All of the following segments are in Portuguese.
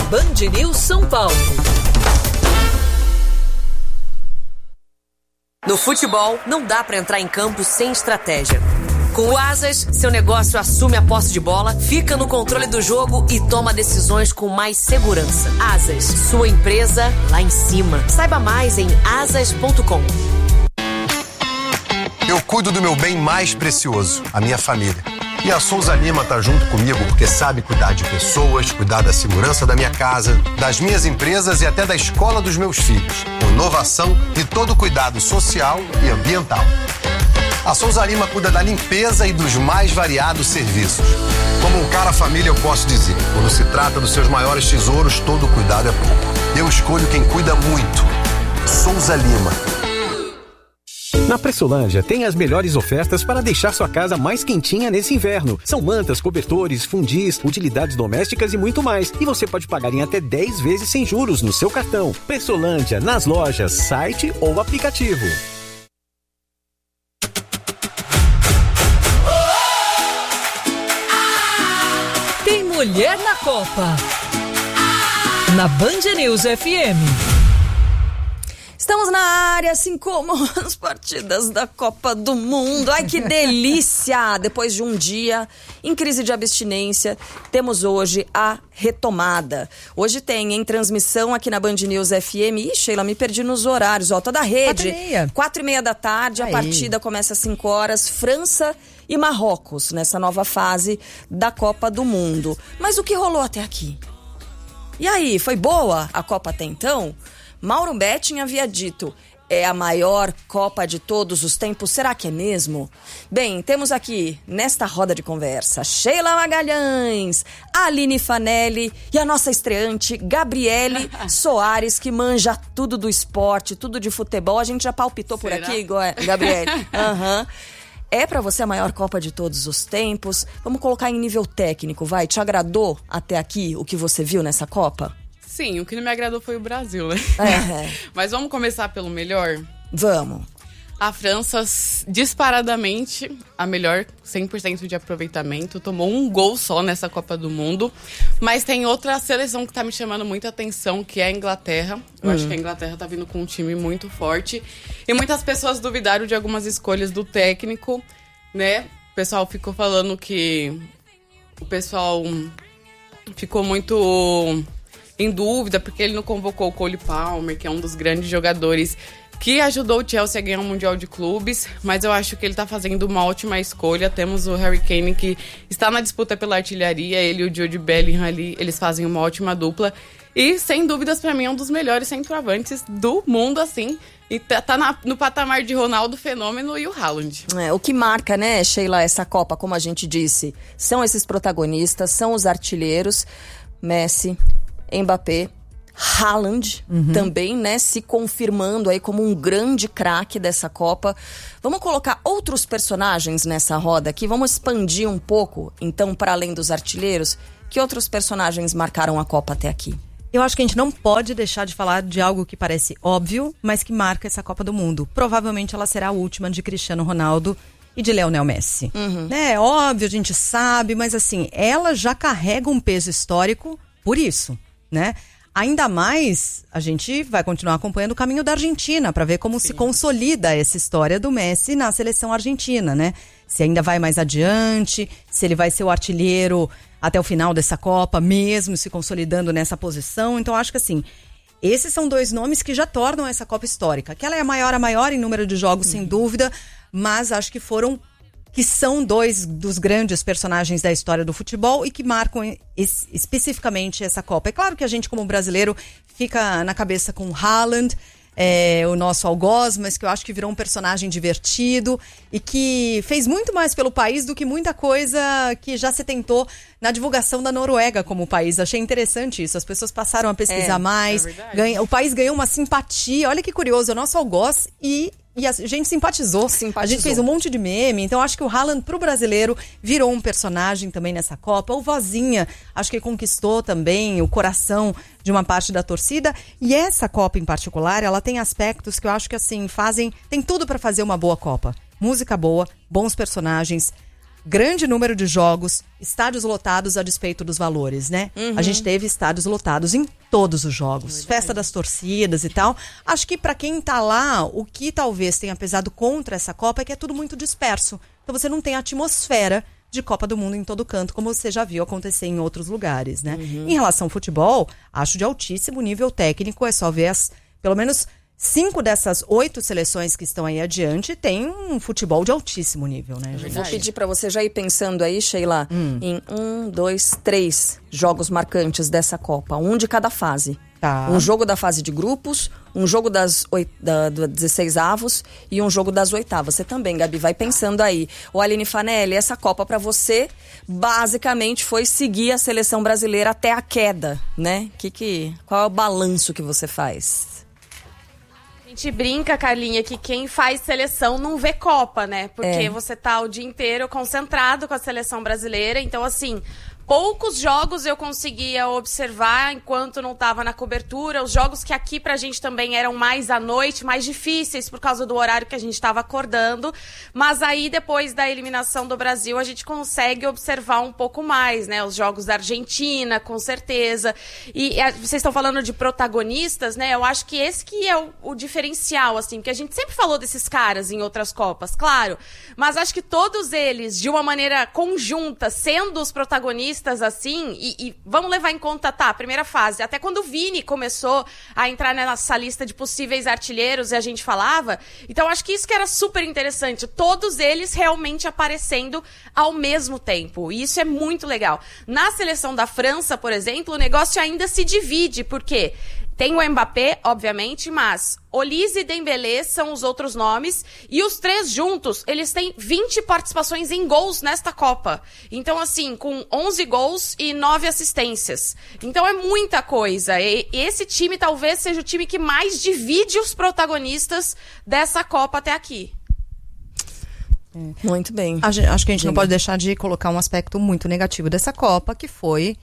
Band News São Paulo. No futebol, não dá pra entrar em campo sem estratégia. Com o Asas, seu negócio assume a posse de bola, fica no controle do jogo e toma decisões com mais segurança. Asas, sua empresa lá em cima. Saiba mais em asas.com. Eu cuido do meu bem mais precioso, a minha família. E a Souza Lima tá junto comigo porque sabe cuidar de pessoas, cuidar da segurança da minha casa, das minhas empresas e até da escola dos meus filhos. Com inovação e todo o cuidado social e ambiental. A Souza Lima cuida da limpeza e dos mais variados serviços. Como um cara família, eu posso dizer, quando se trata dos seus maiores tesouros, todo cuidado é pouco. Eu escolho quem cuida muito. Souza Lima. Na Pressolândia tem as melhores ofertas para deixar sua casa mais quentinha nesse inverno. São mantas, cobertores, fundis, utilidades domésticas e muito mais. E você pode pagar em até 10 vezes sem juros no seu cartão. Pressolândia, nas lojas, site ou aplicativo. Tem mulher na Copa. Na Band News FM. Estamos na área, assim como as partidas da Copa do Mundo. Ai, que delícia! Depois de um dia em crise de abstinência, temos hoje a retomada. Hoje tem em transmissão aqui na Band News FM. Ih, Sheila, me perdi nos horários. Ó, toda a rede. 4h30 da tarde, a partida começa às 5 horas. França e Marrocos, nessa nova fase da Copa do Mundo. Mas o que rolou até aqui? E aí, foi boa a Copa até então? Mauro Betting havia dito, é a maior Copa de todos os tempos, será que é mesmo? Bem, temos aqui, nesta roda de conversa, Sheila Magalhães, Aline Fanelli e a nossa estreante, Gabriele Soares, que manja tudo do esporte, tudo de futebol. A gente já palpitou por aqui, Gabriele? Aham. É pra você a maior Copa de todos os tempos? Vamos colocar em nível técnico, vai? Te agradou até aqui o que você viu nessa Copa? Sim, o que não me agradou foi o Brasil, né? Mas vamos começar pelo melhor? Vamos. A França, disparadamente, a melhor, 100% de aproveitamento. Tomou um gol só nessa Copa do Mundo. Mas tem outra seleção que tá me chamando muita atenção, que é a Inglaterra. Eu acho que a Inglaterra tá vindo com um time muito forte. E muitas pessoas duvidaram de algumas escolhas do técnico, né? O pessoal ficou falando que... O pessoal ficou muito... em dúvida, porque ele não convocou o Cole Palmer, que é um dos grandes jogadores que ajudou o Chelsea a ganhar o Mundial de Clubes, mas eu acho que ele tá fazendo uma ótima escolha. Temos o Harry Kane, que está na disputa pela artilharia, ele e o Jude Bellingham ali, eles fazem uma ótima dupla, e sem dúvidas pra mim é um dos melhores centroavantes do mundo, assim, e tá no patamar de Ronaldo Fenômeno e o Haaland. O que marca, né, Sheila, essa Copa, como a gente disse, são esses protagonistas, são os artilheiros, Messi, Mbappé, Haaland também, né, se confirmando aí como um grande craque dessa Copa. Vamos colocar outros personagens nessa roda aqui, vamos expandir um pouco, então, para além dos artilheiros, que outros personagens marcaram a Copa até aqui? Eu acho que a gente não pode deixar de falar de algo que parece óbvio, mas que marca essa Copa do Mundo. Provavelmente ela será a última de Cristiano Ronaldo e de Lionel Messi. É óbvio, a gente sabe, mas assim, ela já carrega um peso histórico por isso, né? Ainda mais, a gente vai continuar acompanhando o caminho da Argentina para ver como se consolida essa história do Messi na seleção argentina, né? Se ainda vai mais adiante, se ele vai ser o artilheiro até o final dessa Copa, mesmo se consolidando nessa posição. Então, acho que assim, esses são dois nomes que já tornam essa Copa histórica. Que ela é a maior em número de jogos, sem dúvida, mas acho que são dois dos grandes personagens da história do futebol e que marcam especificamente essa Copa. É claro que a gente, como brasileiro, fica na cabeça com o Haaland, o nosso algoz, mas que eu acho que virou um personagem divertido e que fez muito mais pelo país do que muita coisa que já se tentou na divulgação da Noruega como país. Achei interessante isso, as pessoas passaram a pesquisar mais, o país ganhou uma simpatia. Olha que curioso, o nosso algoz e a gente simpatizou. A gente fez um monte de meme. Então acho que o Haaland pro brasileiro virou um personagem também nessa Copa. O Vozinha, acho que conquistou também o coração de uma parte da torcida. E essa Copa em particular, ela tem aspectos que eu acho que assim tem tudo para fazer uma boa Copa. Música boa, bons personagens, grande número de jogos, estádios lotados a despeito dos valores, né? A gente teve estádios lotados em todos os jogos, festa das torcidas e tal. Acho que para quem tá lá, o que talvez tenha pesado contra essa Copa é que é tudo muito disperso. Então você não tem a atmosfera de Copa do Mundo em todo canto, como você já viu acontecer em outros lugares, né? Em relação ao futebol, acho de altíssimo nível técnico, é só ver pelo menos 5 dessas 8 seleções que estão aí adiante tem um futebol de altíssimo nível, né, gente? Vou pedir para você já ir pensando aí, Sheila, em 1, 2, 3 jogos marcantes dessa Copa. Um de cada fase. Tá. Um jogo da fase de grupos, um jogo do 16avos e um jogo das oitavas. Você também, Gabi, vai pensando aí. Ô, Aline Fanelli, essa Copa para você, basicamente, foi seguir a seleção brasileira até a queda, né? Qual é o balanço que você faz? A gente brinca, Carlinha, que quem faz seleção não vê Copa, né? Porque você tá o dia inteiro concentrado com a seleção brasileira. Então, assim, poucos jogos eu conseguia observar enquanto não estava na cobertura. Os jogos que aqui pra gente também eram mais à noite, mais difíceis por causa do horário que a gente estava acordando. Mas aí, depois da eliminação do Brasil, a gente consegue observar um pouco mais, né? Os jogos da Argentina, com certeza. E vocês estão falando de protagonistas, né? Eu acho que esse que é o diferencial, assim, porque a gente sempre falou desses caras em outras Copas, claro. Mas acho que todos eles, de uma maneira conjunta, sendo os protagonistas, assim, e vamos levar em conta, a primeira fase, até quando o Vini começou a entrar nessa lista de possíveis artilheiros e a gente falava, então acho que isso que era super interessante, todos eles realmente aparecendo ao mesmo tempo, e isso é muito legal. Na seleção da França, por exemplo, o negócio ainda se divide, porque tem o Mbappé, obviamente, mas Olise e Dembélé são os outros nomes. E os 3 juntos, eles têm 20 participações em gols nesta Copa. Então, assim, com 11 gols e 9 assistências. Então, é muita coisa. E esse time talvez seja o time que mais divide os protagonistas dessa Copa até aqui. Muito bem. Acho que a gente não pode deixar de colocar um aspecto muito negativo dessa Copa, que foi...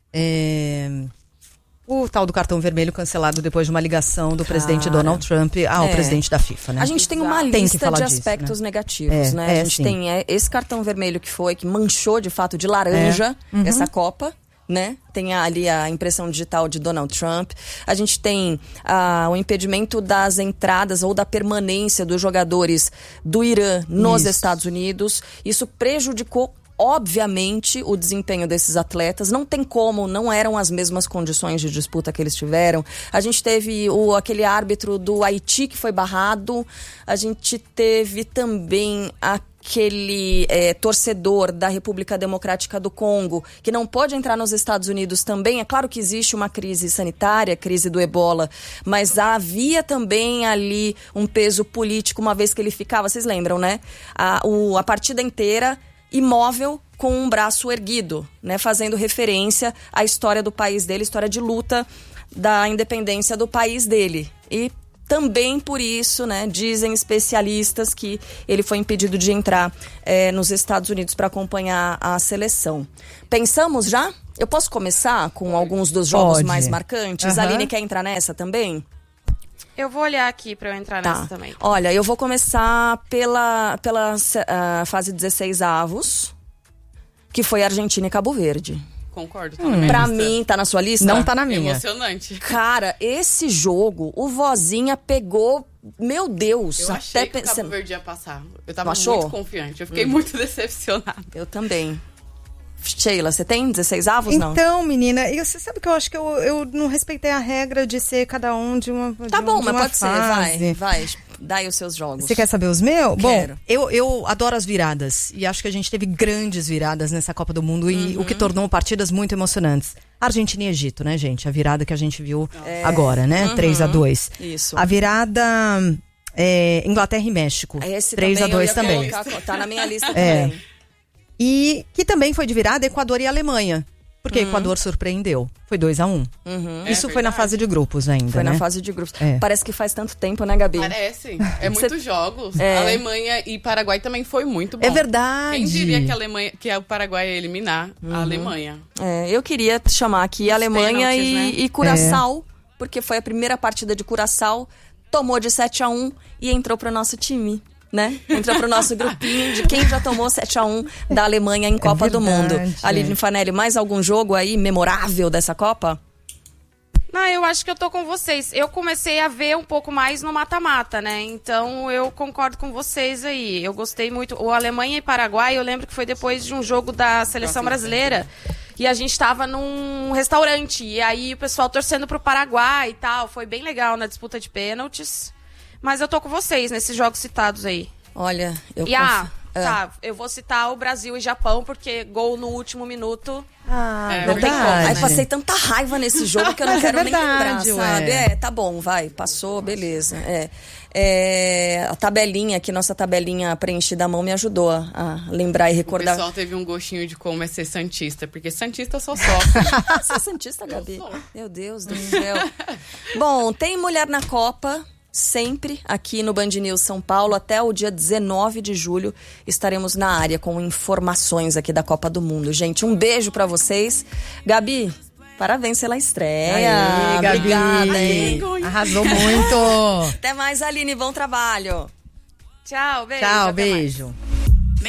o tal do cartão vermelho cancelado depois de uma ligação do presidente Donald Trump ao presidente da FIFA, né? A gente tem uma lista de aspectos negativos, né? A gente tem esse cartão vermelho que manchou de fato de laranja essa Copa, né? Tem ali a impressão digital de Donald Trump. A gente tem o impedimento das entradas ou da permanência dos jogadores do Irã nos Estados Unidos. Isso prejudicou obviamente o desempenho desses atletas. Não tem como, não eram as mesmas condições de disputa que eles tiveram. A gente teve aquele árbitro do Haiti que foi barrado. A gente teve também aquele torcedor da República Democrática do Congo que não pode entrar nos Estados Unidos também. É claro que existe uma crise sanitária, crise do ebola, mas havia também ali um peso político, uma vez que ele ficava, vocês lembram, né? A partida inteira imóvel com um braço erguido, né, fazendo referência à história do país dele, história de luta da independência do país dele. E também por isso, né, dizem especialistas que ele foi impedido de entrar nos Estados Unidos para acompanhar a seleção. Pensamos já? Eu posso começar com alguns dos jogos mais marcantes? A Aline quer entrar nessa também? Eu vou olhar aqui pra eu entrar nessa também. Olha, eu vou começar pela fase 16avos, que foi Argentina e Cabo Verde. Concordo, tá na minha Pra lista. mim, tá na sua lista? Não tá na minha. Emocionante. Cara, esse jogo, o Vozinha pegou... Meu Deus. Eu achei que o Cabo Verde ia passar. Eu tava achou? muito confiante. Eu fiquei muito decepcionada. Eu também. Sheila, você tem 16avos, não? Então, menina, você sabe que eu acho que eu não respeitei a regra de ser cada um de uma Tá bom, mas pode fase. ser, vai. Dá aí os seus jogos. Você quer saber os meus? Quero. Bom, eu adoro as viradas. E acho que a gente teve grandes viradas nessa Copa do Mundo. E o que tornou partidas muito emocionantes. Argentina e Egito, né, gente? A virada que a gente viu agora, né? 3-2. Isso. A virada Inglaterra e México. 3-2 também. Tá na minha lista também. E que também foi de virada Equador e Alemanha. Porque Equador surpreendeu. Foi 2-1. Isso foi na fase de grupos ainda, Foi né? na fase de grupos. Parece que faz tanto tempo, né, Gabi? Parece. Muitos jogos. Alemanha e Paraguai também foi muito bom. É verdade. Quem diria que o Paraguai ia eliminar a Alemanha? Eu queria chamar aqui a Alemanha pênaltis, né? e Curaçao, porque foi a primeira partida de Curaçao, tomou de 7-1 e entrou pro nosso time. né? Entra pro nosso grupinho de quem já tomou 7-1 da Alemanha em Copa do Mundo. Aline Fanelli, mais algum jogo aí memorável dessa Copa? Não, eu acho que eu tô com vocês. Eu comecei a ver um pouco mais no mata-mata, né? Então eu concordo com vocês aí. Eu gostei muito. O Alemanha e Paraguai, eu lembro que foi depois de um jogo da seleção brasileira. E a gente tava num restaurante. E aí o pessoal torcendo pro Paraguai e tal. Foi bem legal na disputa de pênaltis. Mas eu tô com vocês nesses jogos citados aí. Olha, eu vou citar o Brasil e Japão, porque gol no último minuto. Não tem como. Aí passei tanta raiva nesse jogo que eu não quero nem lembrar, sabe? Tá bom, vai, passou, beleza. A tabelinha aqui, nossa tabelinha preenchida à mão me ajudou a lembrar e recordar. O pessoal teve um gostinho de como é ser santista, porque santista só sofre. Você é santista, Gabi? Meu Deus do céu. Bom, tem mulher na Copa. Sempre aqui no Band News São Paulo, até o dia 19 de julho, estaremos na área com informações aqui da Copa do Mundo. Gente, um beijo pra vocês. Gabi, parabéns pela estreia. Aí, Gabi. Obrigada, hein? Arrasou muito. Até mais, Aline. Bom trabalho. Tchau, beijo. Tchau, beijo.